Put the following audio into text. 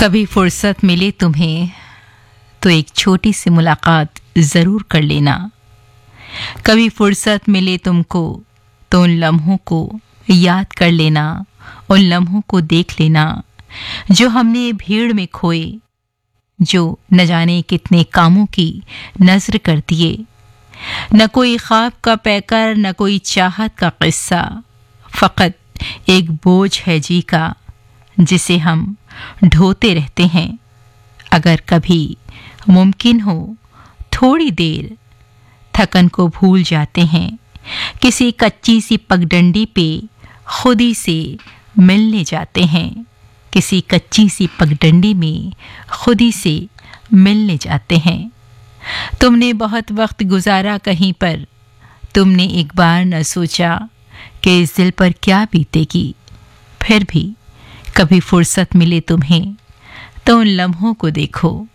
कभी फुर्सत मिले तुम्हें तो एक छोटी सी मुलाकात ज़रूर कर लेना। कभी फुर्सत मिले तुमको तो उन लम्हों को याद कर लेना, उन लम्हों को देख लेना जो हमने भीड़ में खोए, जो न जाने कितने कामों की नज़र कर दिए। न कोई ख्वाब का पैकर, न कोई चाहत का किस्सा, फ़कत एक बोझ है जी का जिसे हम ढोते रहते हैं। अगर कभी मुमकिन हो थोड़ी देर थकन को भूल जाते हैं, किसी कच्ची सी पगडंडी पे खुद ही से मिलने जाते हैं, किसी कच्ची सी पगडंडी में खुद ही से मिलने जाते हैं। तुमने बहुत वक्त गुजारा कहीं पर, तुमने एक बार न सोचा कि इस दिल पर क्या बीतेगी। फिर भी कभी फुर्सत मिले तुम्हें तो उन लम्हों को देखो